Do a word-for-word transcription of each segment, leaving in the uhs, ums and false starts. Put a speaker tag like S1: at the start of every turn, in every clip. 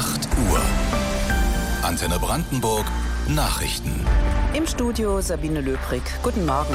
S1: acht Uhr. Antenne Brandenburg Nachrichten.
S2: Im Studio Sabine Löbrig. Guten Morgen.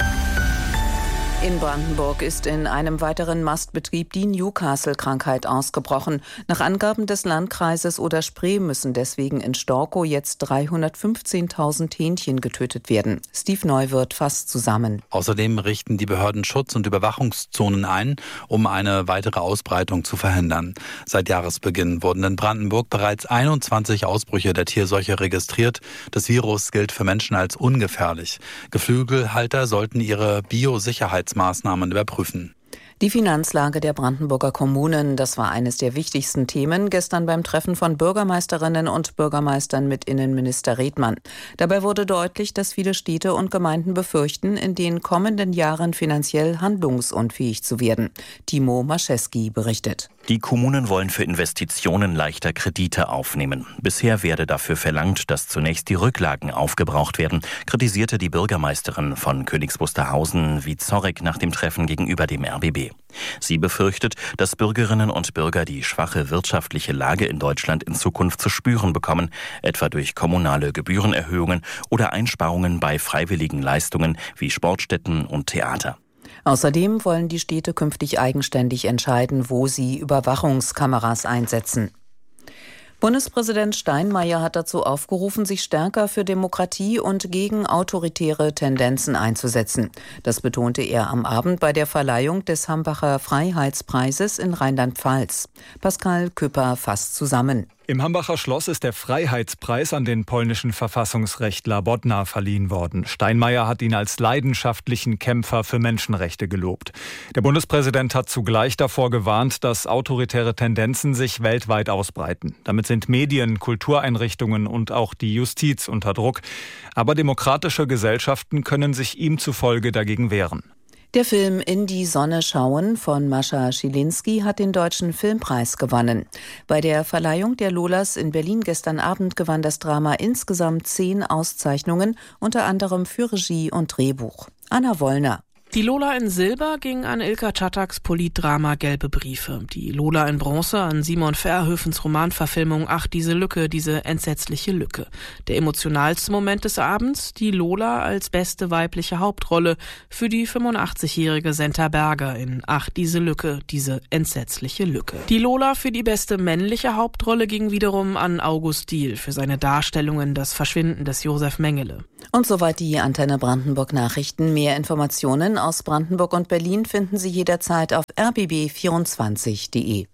S2: In Brandenburg ist in einem weiteren Mastbetrieb die Newcastle-Krankheit ausgebrochen. Nach Angaben des Landkreises Oder-Spree müssen deswegen in Storkow jetzt dreihundertfünfzehntausend Hähnchen getötet werden. Steve Neuwirth fasst zusammen.
S3: Außerdem richten die Behörden Schutz- und Überwachungszonen ein, um eine weitere Ausbreitung zu verhindern. Seit Jahresbeginn wurden in Brandenburg bereits einundzwanzig Ausbrüche der Tierseuche registriert. Das Virus gilt für Menschen als ungefährlich. Geflügelhalter sollten ihre Biosicherheitsmaßnahmen überprüfen.
S2: Die Finanzlage der Brandenburger Kommunen, das war eines der wichtigsten Themen gestern beim Treffen von Bürgermeisterinnen und Bürgermeistern mit Innenminister Redmann. Dabei wurde deutlich, dass viele Städte und Gemeinden befürchten, in den kommenden Jahren finanziell handlungsunfähig zu werden. Timo Mascheski berichtet.
S4: Die Kommunen wollen für Investitionen leichter Kredite aufnehmen. Bisher werde dafür verlangt, dass zunächst die Rücklagen aufgebraucht werden, kritisierte die Bürgermeisterin von Königs Wusterhausen Wieczorek nach dem Treffen gegenüber dem R B B. Sie befürchtet, dass Bürgerinnen und Bürger die schwache wirtschaftliche Lage in Deutschland in Zukunft zu spüren bekommen, etwa durch kommunale Gebührenerhöhungen oder Einsparungen bei freiwilligen Leistungen wie Sportstätten und Theater.
S2: Außerdem wollen die Städte künftig eigenständig entscheiden, wo sie Überwachungskameras einsetzen. Bundespräsident Steinmeier hat dazu aufgerufen, sich stärker für Demokratie und gegen autoritäre Tendenzen einzusetzen. Das betonte er am Abend bei der Verleihung des Hambacher Freiheitspreises in Rheinland-Pfalz. Pascal Küpper fasst zusammen.
S5: Im Hambacher Schloss ist der Freiheitspreis an den polnischen Verfassungsrechtler Bodnar verliehen worden. Steinmeier hat ihn als leidenschaftlichen Kämpfer für Menschenrechte gelobt. Der Bundespräsident hat zugleich davor gewarnt, dass autoritäre Tendenzen sich weltweit ausbreiten. Damit sind Medien, Kultureinrichtungen und auch die Justiz unter Druck. Aber demokratische Gesellschaften können sich ihm zufolge dagegen wehren.
S2: Der Film In die Sonne schauen von Mascha Schilinski hat den Deutschen Filmpreis gewonnen. Bei der Verleihung der Lolas in Berlin gestern Abend gewann das Drama insgesamt zehn Auszeichnungen, unter anderem für Regie und Drehbuch. Anna Wollner.
S6: Die Lola in Silber ging an Ilka Czattaks Politdrama Gelbe Briefe. Die Lola in Bronze an Simon Verhoevens Romanverfilmung Ach, diese Lücke, diese entsetzliche Lücke. Der emotionalste Moment des Abends, die Lola als beste weibliche Hauptrolle für die fünfundachtzigjährige Senta Berger in Ach, diese Lücke, diese entsetzliche Lücke. Die Lola für die beste männliche Hauptrolle ging wiederum an August Diehl für seine Darstellungen Das Verschwinden des Josef Mengele.
S2: Und soweit die Antenne Brandenburg Nachrichten. Mehr Informationen aus Brandenburg und Berlin finden Sie jederzeit auf r b b vierundzwanzig punkt de.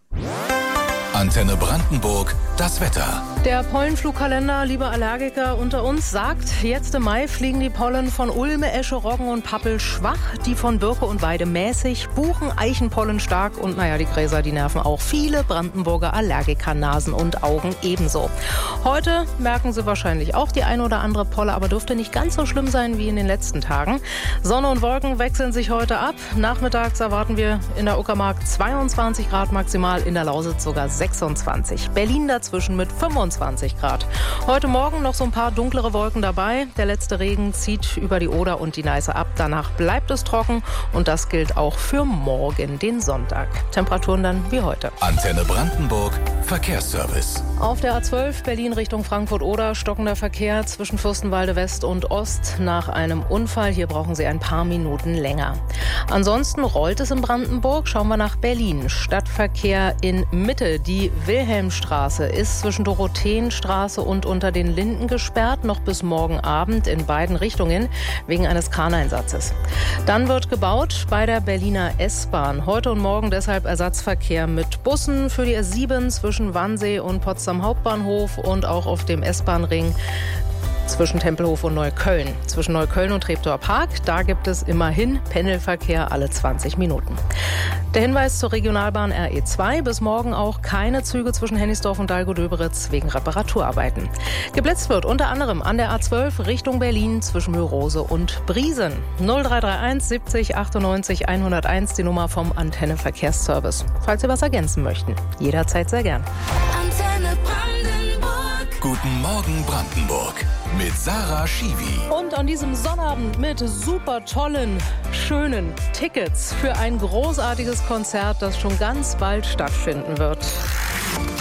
S1: Antenne Brandenburg, das Wetter.
S7: Der Pollenflugkalender, liebe Allergiker unter uns, sagt, jetzt im Mai fliegen die Pollen von Ulme, Esche, Roggen und Pappel schwach, die von Birke und Weide mäßig, Buchen, Eichenpollen stark und naja, die Gräser, die nerven auch viele Brandenburger Allergiker, Nasen und Augen ebenso. Heute merken Sie wahrscheinlich auch die ein oder andere Polle, aber dürfte nicht ganz so schlimm sein wie in den letzten Tagen. Sonne und Wolken wechseln sich heute ab. Nachmittags erwarten wir in der Uckermark zweiundzwanzig Grad maximal, in der Lausitz sogar sechsundzwanzig. Berlin dazwischen mit fünfundzwanzig Grad. Heute Morgen noch so ein paar dunklere Wolken dabei. Der letzte Regen zieht über die Oder und die Neiße ab. Danach bleibt es trocken und das gilt auch für morgen, den Sonntag. Temperaturen dann wie heute.
S1: Antenne Brandenburg, Verkehrsservice.
S7: Auf der A zwölf Berlin Richtung Frankfurt-Oder stockender Verkehr zwischen Fürstenwalde West und Ost nach einem Unfall. Hier brauchen Sie ein paar Minuten länger. Ansonsten rollt es in Brandenburg. Schauen wir nach Berlin. Stadtverkehr in Mitte. Die Wilhelmstraße ist zwischen Dorotheenstraße und unter den Linden gesperrt, noch bis morgen Abend in beiden Richtungen wegen eines Kraneinsatzes. Dann wird gebaut bei der Berliner S-Bahn. Heute und morgen deshalb Ersatzverkehr mit Bussen für die S sieben zwischen Wannsee und Potsdam Hauptbahnhof und auch auf dem S-Bahn-Ring zwischen Tempelhof und Neukölln. Zwischen Neukölln und Treptower Park, da gibt es immerhin Pendelverkehr alle zwanzig Minuten. Der Hinweis zur Regionalbahn R E zwei, bis morgen auch keine Züge zwischen Hennigsdorf und Dahlgow-Döberitz wegen Reparaturarbeiten. Geblitzt wird unter anderem an der A zwölf Richtung Berlin zwischen Mörose und Briesen. null drei drei eins siebzig achtundneunzig hunderteins die Nummer vom Antenne Verkehrsservice. Falls Sie was ergänzen möchten, jederzeit sehr gern.
S1: Antenne Brandenburg. Guten Morgen Brandenburg. Mit Sarah Schiwi.
S7: Und an diesem Sonnabend mit super tollen, schönen Tickets für ein großartiges Konzert, das schon ganz bald stattfinden wird.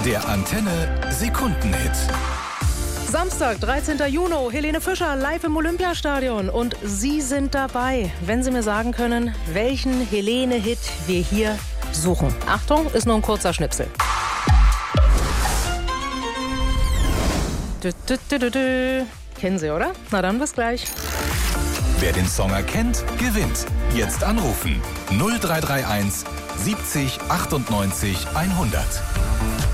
S1: Der Antenne Sekundenhit.
S7: Samstag, dreizehnten Juni, Helene Fischer live im Olympiastadion und Sie sind dabei, wenn Sie mir sagen können, welchen Helene-Hit wir hier suchen. Achtung, ist nur ein kurzer Schnipsel. Dü, dü, dü, dü, dü. Kennen Sie, oder? Na dann, bis gleich.
S1: Wer den Song erkennt, gewinnt. Jetzt anrufen. null drei drei eins siebzig achtundneunzig hundert.